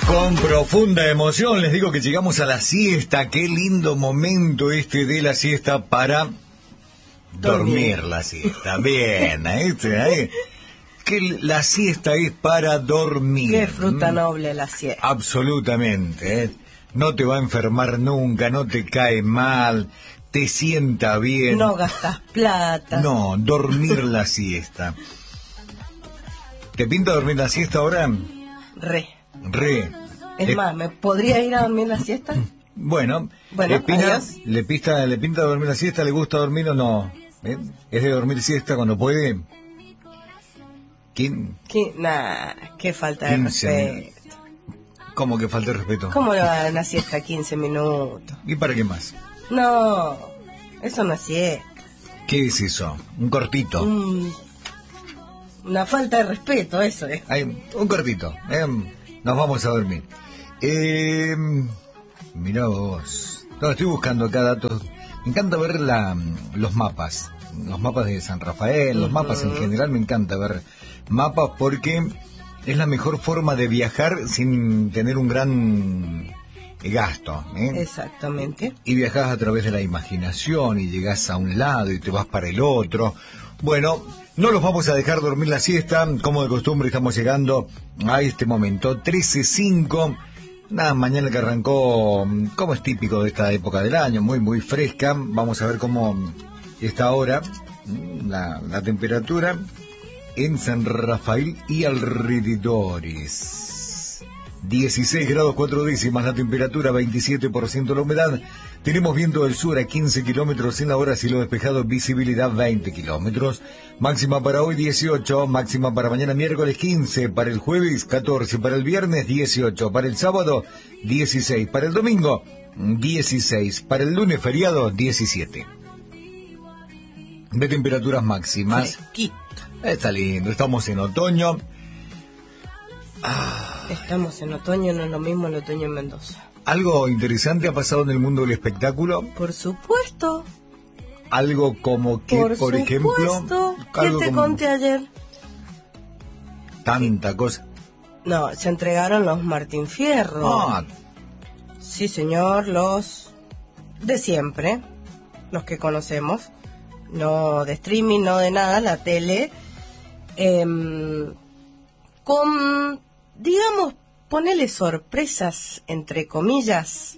Con profunda emoción les digo que llegamos a la siesta. Qué lindo momento este de la siesta para dormir la siesta. Bien, que la siesta es para dormir. Qué fruta noble la siesta. Absolutamente, No te va a enfermar nunca, no te cae mal, te sienta bien. No gastas plata. No, dormir la siesta. ¿Te pinta dormir la siesta ahora? Re. Es más, ¿me podría ir a dormir la siesta? Bueno, ¿le pinta dormir la siesta? ¿Le gusta dormir o no? ¿Es de dormir siesta cuando puede? Qué falta de respeto. ¿Cómo que falta de respeto? ¿Cómo le va a dar una siesta 15 minutos? ¿Y para qué más? No, eso no es siesta. ¿Qué es eso? ¿Un cortito? Una falta de respeto, eso es. Un cortito. Nos vamos a dormir. Mirá vos. No, estoy buscando acá datos. Me encanta ver los mapas. Los mapas de San Rafael, los mapas en general. Me encanta ver mapas porque es la mejor forma de viajar sin tener un gran gasto. Exactamente. Y viajás a través de la imaginación y llegás a un lado y te vas para el otro. Bueno, no los vamos a dejar dormir la siesta. Como de costumbre estamos llegando a este momento, 13:05. Una mañana que arrancó, como es típico de esta época del año, muy muy fresca. Vamos a ver cómo está ahora la temperatura en San Rafael y alrededores. 16 grados 4 décimas la temperatura, 27% la humedad. Tenemos viento del sur a 15 kilómetros en la hora, cielo despejado, visibilidad 20 kilómetros. Máxima para hoy 18, máxima para mañana miércoles 15, para el jueves 14, para el viernes 18, para el sábado 16, para el domingo 16, para el lunes feriado 17. De temperaturas máximas. Fresquito. Está lindo, estamos en otoño. Estamos en otoño, no es lo mismo el otoño en Mendoza. ¿Algo interesante ha pasado en el mundo del espectáculo? Por supuesto. Algo como que, por ejemplo... ¿Qué te conté ayer? Tanta cosa. No, se entregaron los Martín Fierro. Sí, señor, los de siempre, los que conocemos. No de streaming, no de nada, la tele. Con, digamos, ponele sorpresas, entre comillas,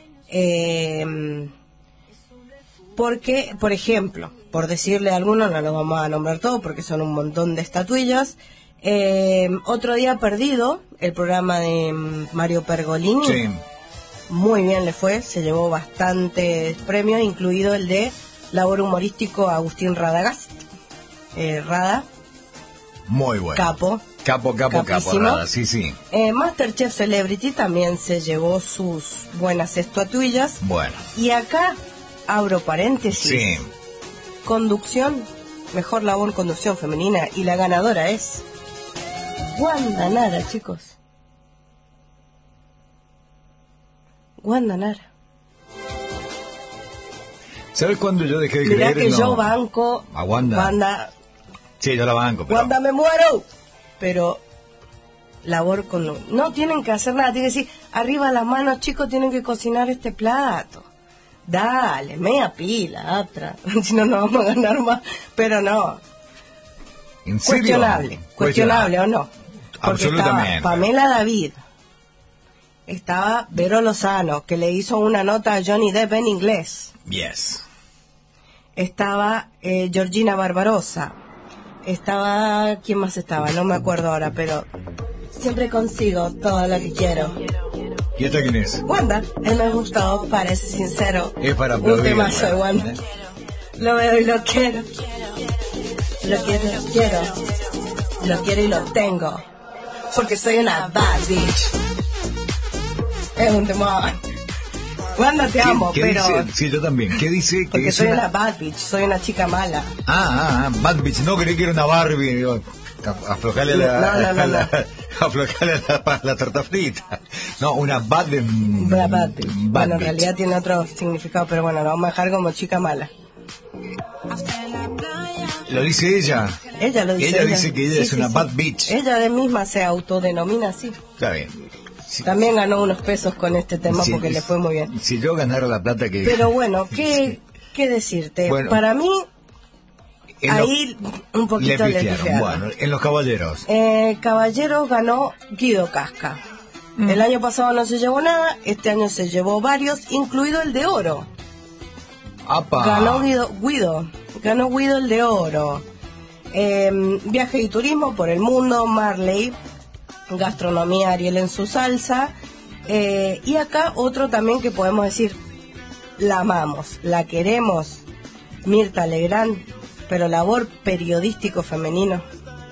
porque, por ejemplo, por decirle a algunos, no los vamos a nombrar todos porque son un montón de estatuillas, Otro Día Perdido, el programa de Mario Pergolini, sí, muy bien le fue, se llevó bastantes premios, incluido el de labor humorístico a Agustín Radagast, Rada. Muy bueno. Capo, Rada, sí. Masterchef Celebrity también se llevó sus buenas estatuillas. Bueno. Y acá, abro paréntesis. Sí. Conducción, mejor labor conducción femenina. Y la ganadora es Wanda Nara, chicos. Wanda Nara. ¿Sabes cuándo yo dejé de Mirá creer? que yo banco a Wanda. Sí, yo la banco, pero... Wanda, me muero. Pero labor con... No tienen que hacer nada, tienen que decir, arriba las manos, chicos, tienen que cocinar este plato. Dale, media pila, otra. Si no, no vamos a ganar más. Pero no. ¿En serio? Cuestionable o no. Porque absolutamente. Estaba Pamela David. Estaba Vero Lozano, que le hizo una nota a Johnny Depp en inglés. Yes. Estaba Georgina Barbarosa. Estaba... ¿Quién más estaba? No me acuerdo ahora, pero... Siempre consigo todo lo que quiero. ¿Y esta quién es? Wanda. Él me gustó, parece sincero. Es para aplaudir. Un temazo de Wanda. Lo veo y lo quiero. Lo quiero. Lo quiero y lo tengo. Porque soy una bad bitch. Es un temor. Wanda, te amo, ¿Qué pero... dice? Sí, yo también. ¿Qué dice? Que porque es soy una bad bitch, soy una chica mala. Bad bitch. No creí que era una Barbie. Digo, aflojale la torta frita. No, una bad bitch. Bueno, en realidad tiene otro significado, pero bueno, lo vamos a dejar como chica mala. ¿Lo dice ella? Ella lo dice. Ella dice que ella es una bad bitch. Ella de misma se autodenomina así. Está bien. Sí. También ganó unos pesos con este tema Sí, porque le fue muy bien. Si yo ganara la plata que... Pero bueno, ¿qué decirte? Bueno, Para mí, ahí un le poquito le pifiaron. pifiaron. Bueno, en los caballeros. Caballeros ganó Guido Casca. El año pasado no se llevó nada, este año se llevó varios, incluido el de oro. ¡Apa! Ganó Guido el de oro. Viaje y turismo por el mundo, Marley. Gastronomía, Ariel en su salsa. Y acá otro también que podemos decir, la amamos, la queremos, Mirta Legrand, pero labor periodístico femenino.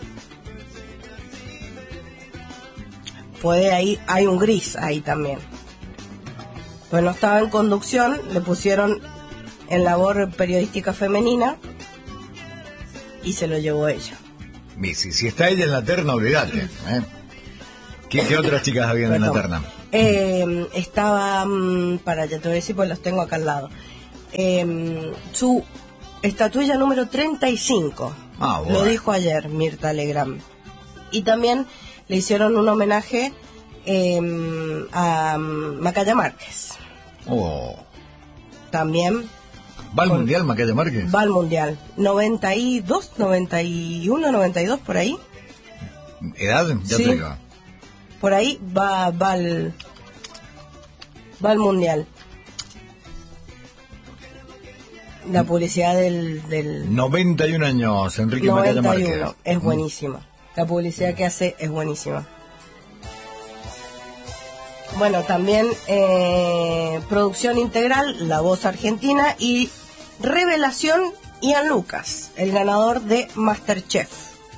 Hay un gris ahí también. Pues no estaba en conducción, le pusieron en labor periodística femenina y se lo llevó ella. Si está ella en la terna, olvídate. ¿Qué otras chicas habían en la terna? Estaba, ya te voy a decir, pues los tengo acá al lado. Su estatuilla número 35, bueno. Lo dijo ayer Mirta Legrand. Y también le hicieron un homenaje a Macaya Márquez. También. ¿Va al mundial Macaya Márquez? Va al mundial. 92, 91, 92, por ahí. ¿Edad? Ya sí. te digo. Por ahí va al mundial. La publicidad del 91 años, Enrique Macaya Márquez. Es buenísima. La publicidad que hace es buenísima. Bueno, también producción integral, La Voz Argentina y revelación, Ian Lucas, el ganador de MasterChef.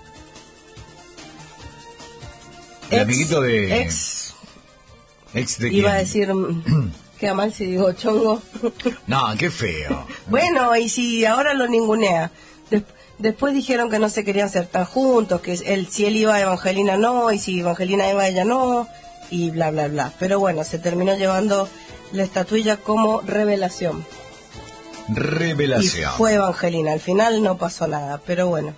El amiguito de... Ex de iba quién? a decir... Queda mal si digo chongo. No, qué feo. Bueno, y si ahora lo ningunea. Después dijeron que no se querían ser tan juntos, que si él iba a Evangelina no, y si Evangelina iba ella no, y bla, bla, bla. Pero bueno, se terminó llevando la estatuilla como revelación. Revelación. Y fue Evangelina, al final no pasó nada, pero bueno.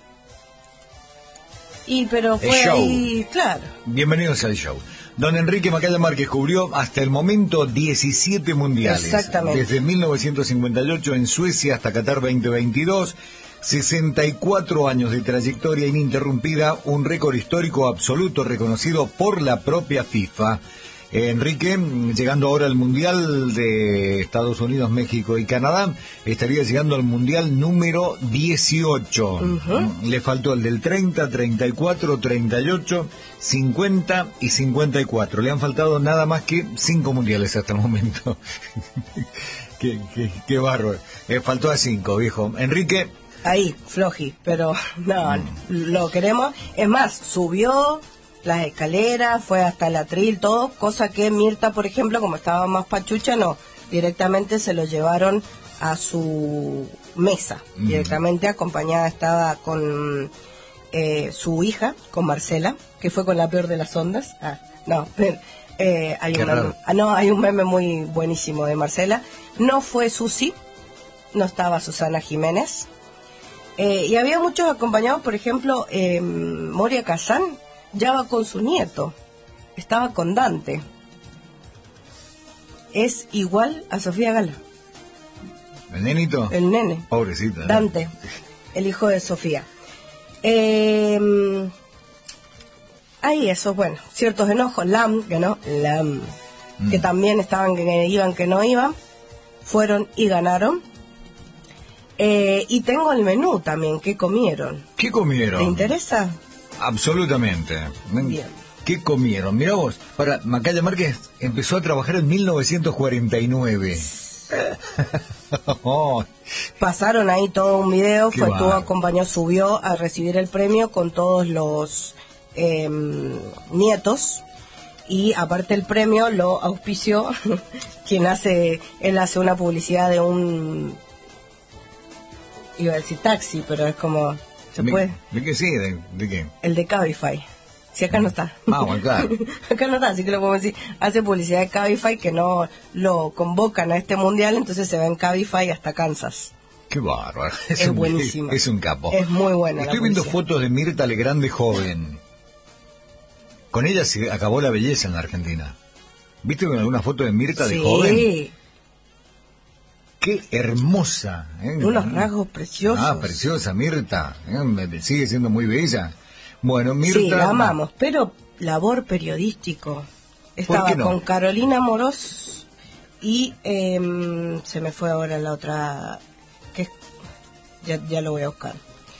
Pero fue ahí, claro. Bienvenidos al show. Don Enrique Macaya Márquez cubrió hasta el momento 17 mundiales. Exactamente. Desde 1958 en Suecia hasta Qatar 2022. 64 años de trayectoria ininterrumpida, un récord histórico absoluto reconocido por la propia FIFA. Enrique, llegando ahora al Mundial de Estados Unidos, México y Canadá, estaría llegando al Mundial número 18. Le faltó el del 30, 34, 38, 50 y 54. Le han faltado nada más que 5 mundiales hasta el momento. qué bárbaro. Faltó a 5, viejo. Enrique... Ahí, floji, pero no, lo queremos. Es más, subió las escaleras, fue hasta el atril, todo, cosa que Mirta, por ejemplo, como estaba más pachucha, no, directamente se lo llevaron a su mesa, directamente acompañada estaba con su hija, con Marcela, que fue con la peor de las ondas. Hay un meme muy buenísimo de Marcela. No fue Susi, no estaba Susana Jiménez. Y había muchos acompañados, por ejemplo, Moria Kazán ya va con su nieto, estaba con Dante. Es igual a Sofía Gala. ¿El nenito? El nene. Pobrecita. Dante, el hijo de Sofía. Hay eso, bueno, ciertos enojos. Lam, que también estaban que iban, que no iban, fueron y ganaron. Y tengo el menú también, ¿qué comieron? ¿Qué comieron? ¿Te interesa? Absolutamente. Bien. ¿Qué comieron? Mirá vos, Macaya Márquez empezó a trabajar en 1949. Pasaron ahí todo un video, acompañó, subió a recibir el premio con todos los nietos. Y aparte el premio lo auspició él hace una publicidad de un... Iba a decir taxi, pero es como... ¿Se puede? ¿De qué sí? ¿De qué? El de Cabify. Si acá no está. Bueno, claro. Acá no está, así que lo podemos decir. Hace publicidad de Cabify, que no lo convocan a este mundial, entonces se va en Cabify hasta Kansas. Qué bárbaro. Es buenísimo. Es un capo. Es muy buena. Estoy viendo fotos de Mirta Legrand de joven. Con ella se acabó la belleza en la Argentina. ¿Viste alguna foto de Mirta de Sí. joven? Qué hermosa. Unos rasgos preciosos. Ah, preciosa Mirta. Sigue siendo muy bella. Bueno, Mirta... Sí, la amamos, pero labor periodístico. Estaba qué no? con Carolina Morós y se me fue ahora la otra, que ya lo voy a buscar.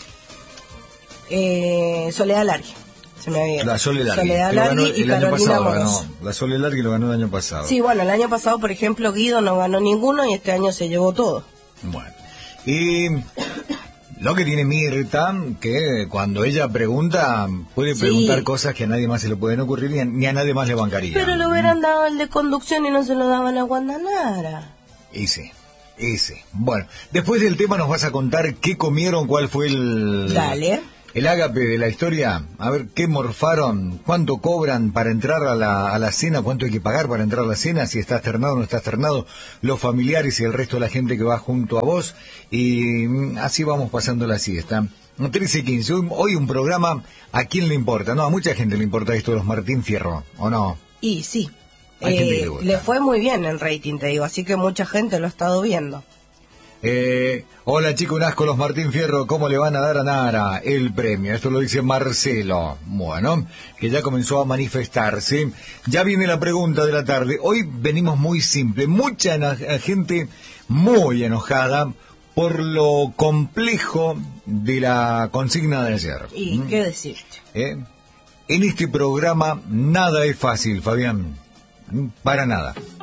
Soledad Largui. Se me había ido. La Sole Largui. Soledad Que lo ganó Largui y el año Carolina pasado, Morós. ganó. La Sole Largui lo ganó el año pasado. Sí, bueno, el año pasado, por ejemplo, Guido no ganó ninguno y este año se llevó todo. Bueno. Y lo que tiene Mirta, que cuando ella pregunta, puede Sí. preguntar cosas que a nadie más se le pueden ocurrir ni a nadie más le bancaría. Pero le hubieran dado el de conducción y no se lo daban a Guandanara. Ese. Bueno, después del tema nos vas a contar qué comieron, cuál fue Dale. el ágape de la historia. A ver, qué morfaron, cuánto cobran para entrar a la cena, cuánto hay que pagar para entrar a la cena, si estás ternado o no estás ternado, los familiares y el resto de la gente que va junto a vos. Y así vamos pasando la siesta. 13:15, hoy un programa, ¿a quién le importa? No, a mucha gente le importa esto de los Martín Fierro, ¿o no? Y sí, Hay gente que le gusta. le fue muy bien el rating, te digo, así que mucha gente lo ha estado viendo. Hola chicos, un asco los Martín Fierro, ¿cómo le van a dar a Nara el premio? Esto lo dice Marcelo, bueno, que ya comenzó a manifestarse. Ya viene la pregunta de la tarde. Hoy venimos muy simple, mucha gente muy enojada por lo complejo de la consigna de ayer. ¿Y qué decirte? En este programa nada es fácil, Fabián, para nada.